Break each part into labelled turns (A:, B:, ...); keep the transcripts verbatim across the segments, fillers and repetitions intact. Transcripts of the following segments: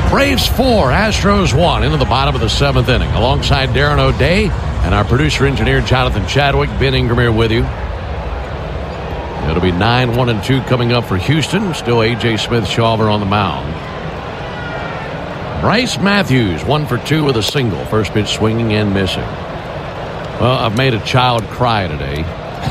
A: Braves four, Astros one into the bottom of the seventh inning. Alongside Darren O'Day and our producer-engineer Jonathan Chadwick, Ben Ingram here with you. It'll be nine one and two coming up for Houston. Still A J Smith-Shawver on the mound. Bryce Matthews, one for two with a single. First pitch swinging and missing. Well, I've made a child cry today.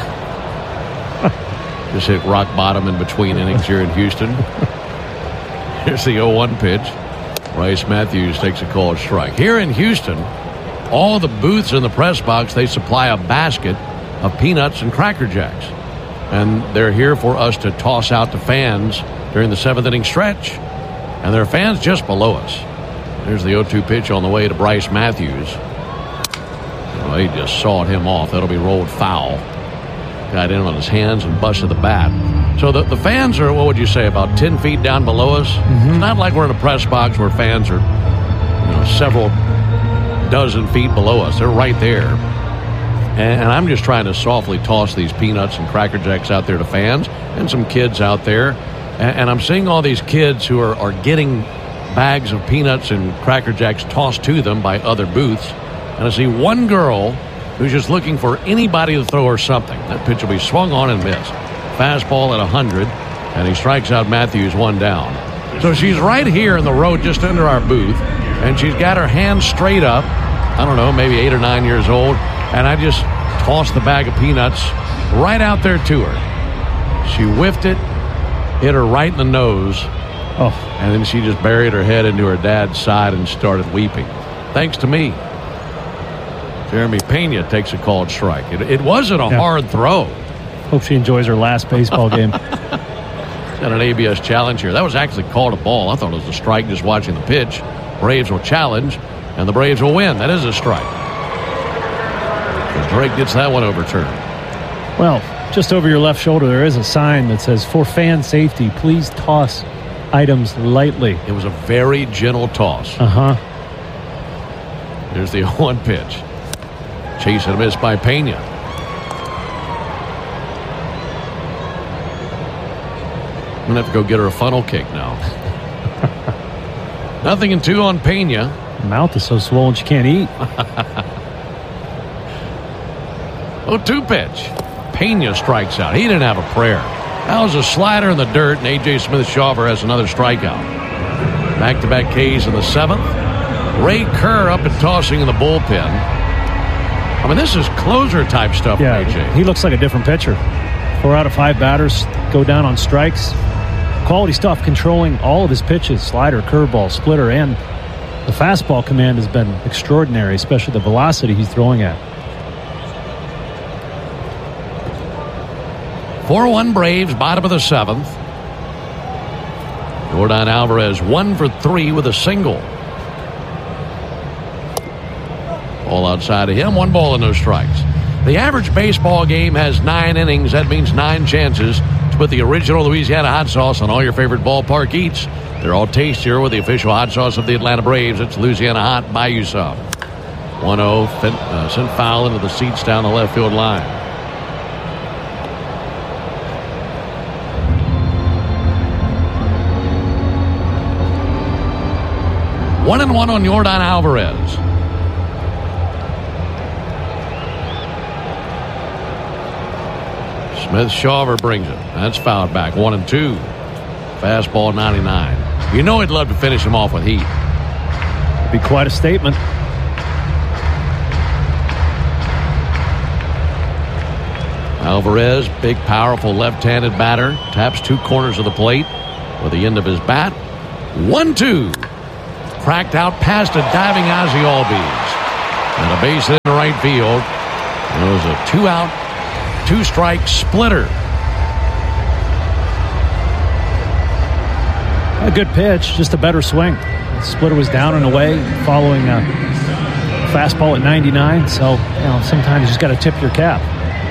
A: Just hit rock bottom in between innings here in Houston. Here's the oh one pitch. Bryce Matthews takes a called strike. Here in Houston, all the booths in the press box, they supply a basket of peanuts and Cracker Jacks. And they're here for us to toss out to fans during the seventh inning stretch. And there are fans just below us. There's the oh two pitch on the way to Bryce Matthews. Well, he just sawed him off. That'll be rolled foul. Got in on his hands and busted the bat. So the, the fans are, what would you say, about ten feet down below us? Mm-hmm. It's not like we're in a press box where fans are, you know, several dozen feet below us. They're right there. And, and I'm just trying to softly toss these peanuts and Cracker Jacks out there to fans and some kids out there. And, and I'm seeing all these kids who are, are getting bags of peanuts and Cracker Jacks tossed to them by other booths. And I see one girl who's just looking for anybody to throw her something. That pitch will be swung on and missed. Fastball at one hundred, and he strikes out Matthews one down. So she's right here in the road just under our booth, and she's got her hands straight up. I don't know, maybe eight or nine years old, and I just tossed the bag of peanuts right out there to her. She whiffed it, hit her right in the nose, oh. and then she just buried her head into her dad's side and started weeping. Thanks to me. Jeremy Pena takes a called strike. It, it wasn't a yeah. hard throw.
B: Hope she enjoys her last baseball game.
A: Got an A B S challenge here. That was actually called a ball. I thought it was a strike just watching the pitch. Braves will challenge, and the Braves will win. That is a strike. So Drake gets that one overturned.
B: Well, just over your left shoulder, there is a sign that says, "For fan safety, please toss items lightly."
A: It was a very gentle toss.
B: Uh-huh.
A: There's the oh one pitch. Chase and a miss by Pena. I'm going to have to go get her a funnel cake now. Nothing in two on Pena.
B: Mouth is so swollen she can't eat.
A: oh two pitch. Pena strikes out. He didn't have a prayer. That was a slider in the dirt, and A J Smith-Shawver has another strikeout. Back-to-back Ks in the seventh. Ray Kerr up and tossing in the bullpen. I mean, this is closer-type stuff
B: yeah,
A: from A J.
B: He looks like a different pitcher. Four out of five batters go down on strikes. Quality stuff, controlling all of his pitches, slider, curveball, splitter, and the fastball command has been extraordinary, especially the velocity he's throwing at.
A: four one Braves, bottom of the seventh. Yordan Alvarez, one for three with a single. All outside of him, one ball and no strikes. The average baseball game has nine innings. That means nine chances to put the original Louisiana hot sauce on all your favorite ballpark eats. They're all tastier with the official hot sauce of the Atlanta Braves. It's Louisiana Hot. Buy you some. one oh, uh, sent foul into the seats down the left field line. One and one on Yordan Alvarez. Smith-Shawver brings it. That's fouled back. One and two. Fastball ninety-nine. You know he'd love to finish him off with heat.
B: Be quite a statement.
A: Alvarez, big, powerful left-handed batter. Taps two corners of the plate with the end of his bat. one two. Cracked out past a diving Ozzie Albies. And a base hit in right field. It was a two-out, two-strike splitter.
B: A good pitch, just a better swing. The splitter was down and away following a fastball at ninety-nine, so you know, sometimes you just got to tip your cap.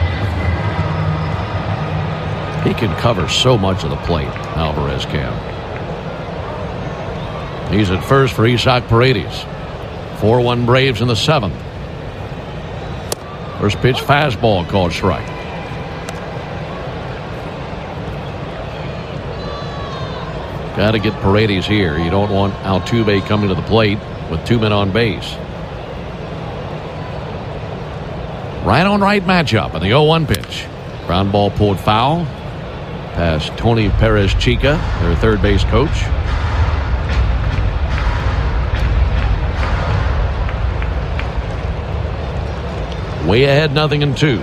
A: He can cover so much of the plate, Alvarez can. He's at first for Isaac Paredes. four one Braves in the seventh. First pitch fastball called strike. Got to get Paredes here. You don't want Altuve coming to the plate with two men on base. Right on right matchup in the oh one pitch. Ground ball pulled foul past Tony Perez Chica, their third base coach. Way ahead, nothing in two.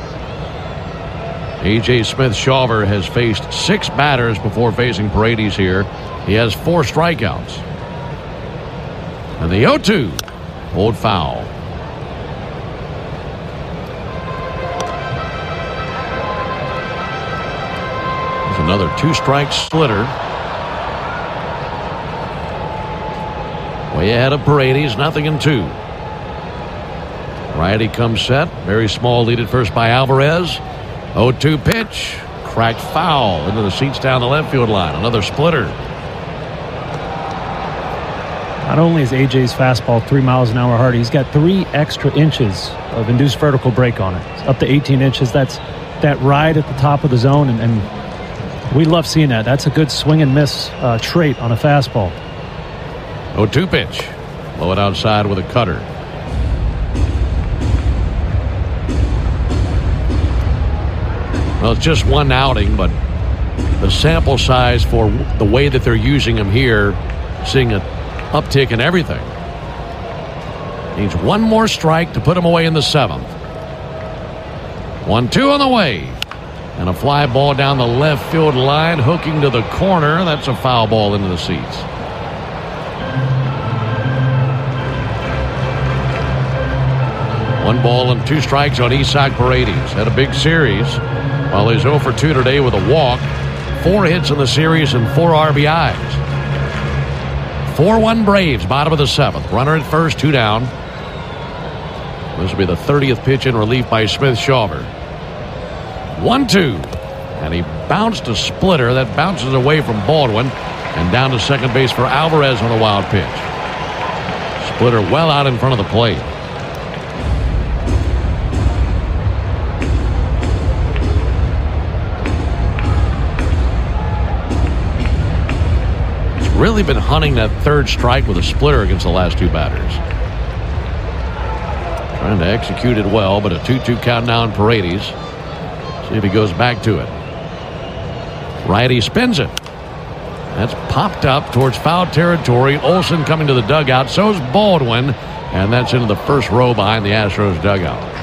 A: A J Smith-Shawver has faced six batters before facing Paredes here. He has four strikeouts. And the oh two, pulled foul. There's another two-strike splitter. Way ahead of Paredes, nothing in two. Righty comes set. Very small lead at first by Alvarez. oh two pitch. Cracked foul into the seats down the left field line. Another splitter.
B: Not only is A J's fastball three miles an hour harder, he's got three extra inches of induced vertical break on it. It's up to eighteen inches. That's that ride at the top of the zone, and, and we love seeing that. That's a good swing and miss uh, trait on a fastball.
A: oh two pitch. Blow it outside with a cutter. Well, it's just one outing, but the sample size for the way that they're using him here, seeing an uptick in everything. Needs one more strike to put him away in the seventh. one two on the way. And a fly ball down the left field line, hooking to the corner. That's a foul ball into the seats. One ball and two strikes on Isaac Paredes. Had a big series. While he's oh for two today with a walk, four hits in the series and four R B Is. four one Braves, bottom of the seventh. Runner at first, two down. This will be the thirtieth pitch in relief by Smith-Shawver. one two. And he bounced a splitter that bounces away from Baldwin and down to second base for Alvarez on a wild pitch. Splitter well out in front of the plate. Really been hunting that third strike with a splitter against the last two batters. Trying to execute it well, but a two two count now on Paredes. See if he goes back to it. Righty spins it. That's popped up towards foul territory. Olsen coming to the dugout. So's Baldwin. And that's into the first row behind the Astros dugout.